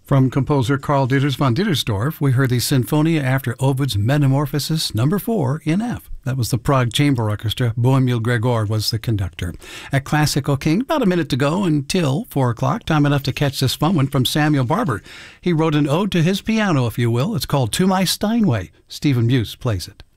From composer Carl Dieters von Dittersdorf, we heard the Sinfonia after Ovid's Metamorphosis No. 4 in F. That was the Prague Chamber Orchestra. Bohumil Gregor was the conductor. At Classical King, about a minute to go until 4 o'clock. Time enough to catch this fun one from Samuel Barber. He wrote an ode to his piano, if you will. It's called To My Steinway. Stephen Buse plays it.